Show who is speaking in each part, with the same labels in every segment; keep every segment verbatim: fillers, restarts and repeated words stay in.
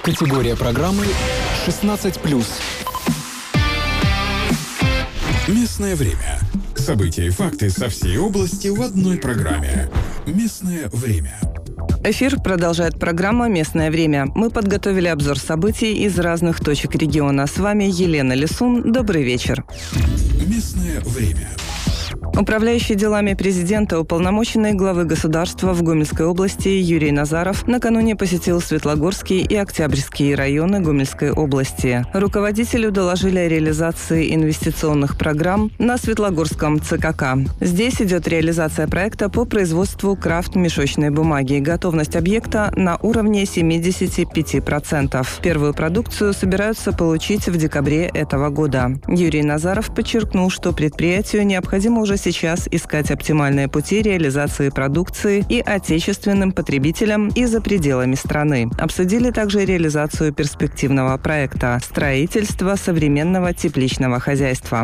Speaker 1: Категория программы шестнадцать плюс.
Speaker 2: Местное время. События и факты со всей области в одной программе. Местное время.
Speaker 3: Эфир продолжает программа «Местное время». Мы подготовили обзор событий из разных точек региона. С вами Елена Лисун. Добрый вечер.
Speaker 2: Местное время.
Speaker 3: Управляющий делами президента, уполномоченный главы государства в Гомельской области Юрий Назаров накануне посетил Светлогорский и Октябрьские районы Гомельской области. Руководителю доложили о реализации инвестиционных программ на Светлогорском ЦКК. Здесь идет реализация проекта по производству крафт-мешочной бумаги. Готовность объекта на уровне семьдесят пять процентов. Первую продукцию собираются получить в декабре этого года. Юрий Назаров подчеркнул, что предприятию необходимо уже сейчас искать оптимальные пути реализации продукции и отечественным потребителям и за пределами страны. Обсудили также реализацию перспективного проекта «Строительство современного тепличного хозяйства».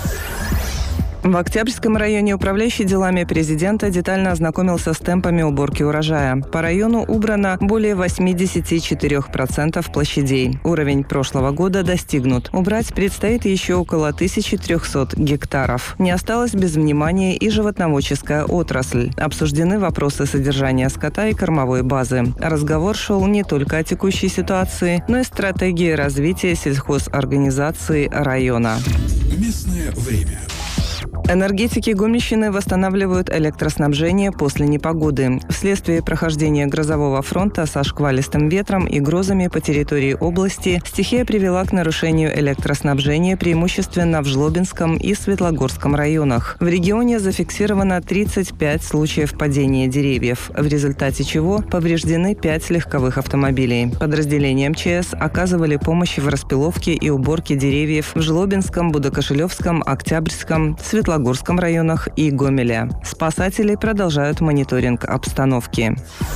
Speaker 3: В Октябрьском районе управляющий делами президента детально ознакомился с темпами уборки урожая. По району убрано более восемьдесят четыре процента площадей. Уровень прошлого года достигнут. Убрать предстоит еще около тысячи трёхсот гектаров. Не осталось без внимания и животноводческая отрасль. Обсуждены вопросы содержания скота и кормовой базы. Разговор шел не только о текущей ситуации, но и стратегии развития сельхозорганизации района.
Speaker 2: Местное время.
Speaker 3: Энергетики Гомельщины восстанавливают электроснабжение после непогоды. Вследствие прохождения грозового фронта со шквалистым ветром и грозами по территории области стихия привела к нарушению электроснабжения преимущественно в Жлобинском и Светлогорском районах. В регионе зафиксировано тридцать пять случаев падения деревьев, в результате чего повреждены пять легковых автомобилей. Подразделения МЧС оказывали помощь в распиловке и уборке деревьев в Жлобинском, Будокошелевском, Октябрьском, Светлогорском Светлогорском районах и Гомеле. Спасатели продолжают мониторинг обстановки.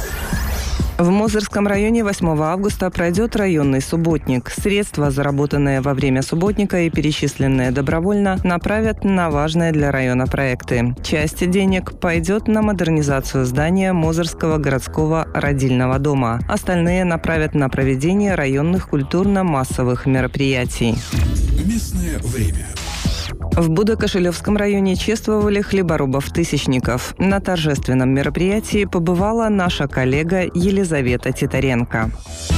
Speaker 3: В Мозырском районе восьмого августа пройдет районный субботник. Средства, заработанные во время субботника и перечисленные добровольно, направят на важные для района проекты. Часть денег пойдет на модернизацию здания Мозырского городского родильного дома. Остальные направят на проведение районных культурно-массовых мероприятий.
Speaker 2: Местное время.
Speaker 3: В Будокошелевском районе чествовали хлеборобов-тысячников. На торжественном мероприятии побывала наша коллега Елизавета Титаренко.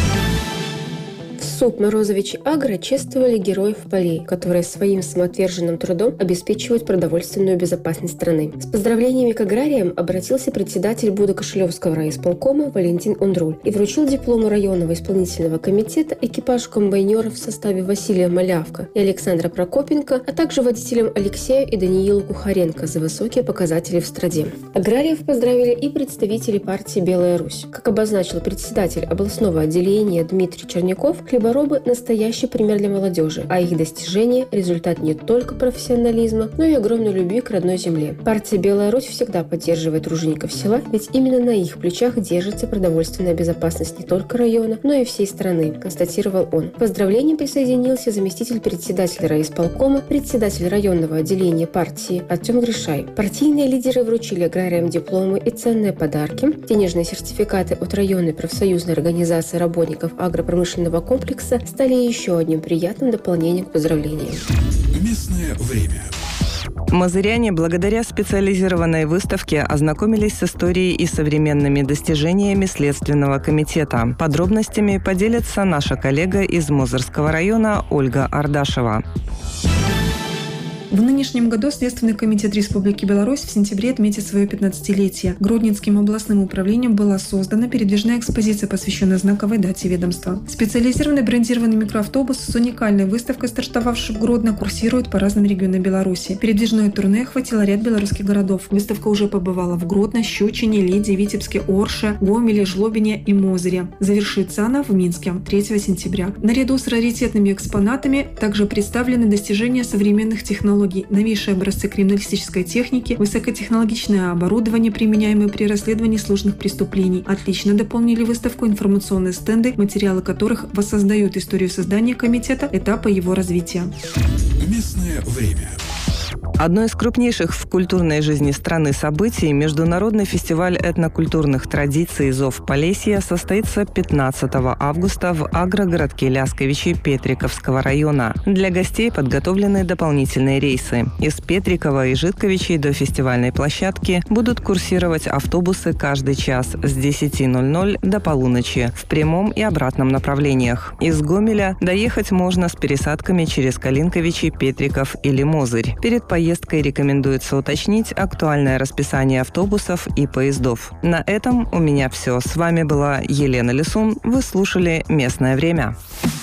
Speaker 4: СУП «Морозович Агро» чествовали героев полей, которые своим самоотверженным трудом обеспечивают продовольственную безопасность страны. С поздравлениями к аграриям обратился председатель Будокошелевского райисполкома Валентин Ундруль и вручил дипломы районного исполнительного комитета экипажу комбайнеров в составе Василия Малявка и Александра Прокопенко, а также водителям Алексею и Даниилу Кухаренко за высокие показатели в страде. Аграриев поздравили и представители партии «Белая Русь». Как обозначил председатель областного отделения Дмитрий Черняков, хлеборобы – настоящий пример для молодежи, а их достижения – результат не только профессионализма, но и огромной любви к родной земле. Партия «Белая Русь» всегда поддерживает тружеников села, ведь именно на их плечах держится продовольственная безопасность не только района, но и всей страны, констатировал он. К поздравлениям присоединился заместитель председателя райисполкома, председатель районного отделения партии Артем Гришай. Партийные лидеры вручили аграриям дипломы и ценные подарки, денежные сертификаты от районной профсоюзной организации работников агропромышленного комплекса стали еще одним приятным дополнением к поздравлениям.
Speaker 2: Местное время.
Speaker 3: Мозыряне благодаря специализированной выставке ознакомились с историей и современными достижениями Следственного комитета. Подробностями поделится наша коллега из Мозырского района Ольга Ардашева.
Speaker 5: В нынешнем году Следственный комитет Республики Беларусь в сентябре отметит свое пятнадцатилетие. Гродненским областным управлением была создана передвижная экспозиция, посвященная знаковой дате ведомства. Специализированный брендированный микроавтобус с уникальной выставкой, стартовавший в Гродно, курсирует по разным регионам Беларуси. Передвижное турне охватило ряд белорусских городов. Выставка уже побывала в Гродно, Щучине, Лиде, Витебске, Орше, Гомеле, Жлобине и Мозыре. Завершится она в Минске третьего сентября. Наряду с раритетными экспонатами также представлены достижения современных технологий, новейшие образцы криминалистической техники, высокотехнологичное оборудование, применяемое при расследовании сложных преступлений. Отлично дополнили выставку информационные стенды, материалы которых воссоздают историю создания комитета, этапа его развития.
Speaker 2: Местное время.
Speaker 3: Одно из крупнейших в культурной жизни страны событий – международный фестиваль этнокультурных традиций «Зов Полесья» состоится пятнадцатого августа в агрогородке Лясковичи Петриковского района. Для гостей подготовлены дополнительные рейсы. Из Петрикова и Житковичей до фестивальной площадки будут курсировать автобусы каждый час с десяти ноль-ноль до полуночи в прямом и обратном направлениях. Из Гомеля доехать можно с пересадками через Калинковичи, Петриков или Мозырь. Перед поездкой рекомендуется уточнить актуальное расписание автобусов и поездов. На этом у меня все. С вами была Елена Лисун. Вы слушали «Местное время».